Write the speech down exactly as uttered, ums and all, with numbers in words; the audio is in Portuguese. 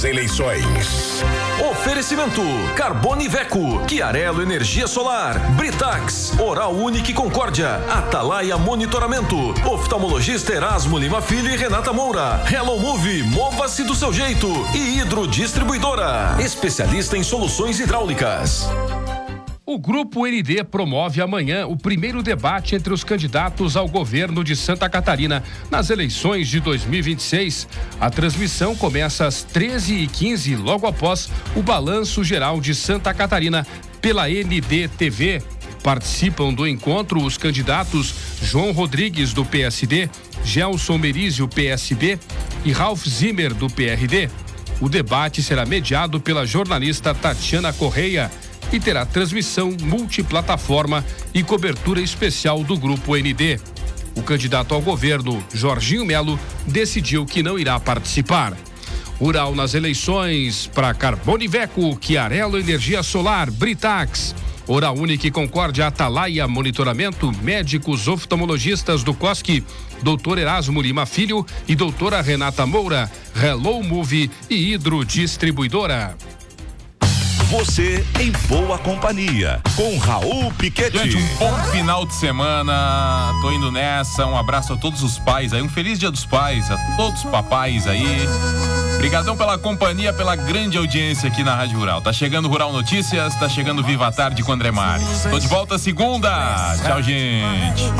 Eleições. Oferecimento Carbone Veco, Chiarello Energia Solar, Britax, Oral Unique Concórdia, Atalaia Monitoramento, Oftalmologista Erasmo Lima Filho e Renata Moura, Hello Move, mova-se do seu jeito e Hidro Distribuidora, especialista em soluções hidráulicas. O Grupo N D promove amanhã o primeiro debate entre os candidatos ao governo de Santa Catarina nas eleições de dois mil e vinte e seis. A transmissão começa às treze e quinze, logo após o Balanço Geral de Santa Catarina pela N D T V. Participam do encontro os candidatos João Rodrigues, do P S D, Gelson Merizio, P S B e Ralph Zimmer, do P R D. O debate será mediado pela jornalista Tatiana Correia e terá transmissão multiplataforma e cobertura especial do Grupo N D. O candidato ao governo, Jorginho Melo, decidiu que não irá participar. Rural nas eleições para Carbone Veco, Chiarello Energia Solar, Britax, Oral Unique Concórdia, Atalaia Monitoramento, médicos oftalmologistas do C O S C, doutor Erasmo Lima Filho e doutora Renata Moura, Hello Move e Hidro Distribuidora. Você em boa companhia com Raul Piquetti. Gente, um bom final de semana. Tô indo nessa. Um abraço a todos os pais aí. Um feliz Dia dos Pais a todos os papais aí. Obrigadão pela companhia, pela grande audiência aqui na Rádio Rural. Tá chegando Rural Notícias, tá chegando Viva a Tarde com André Mares. Tô de volta segunda. Tchau, gente.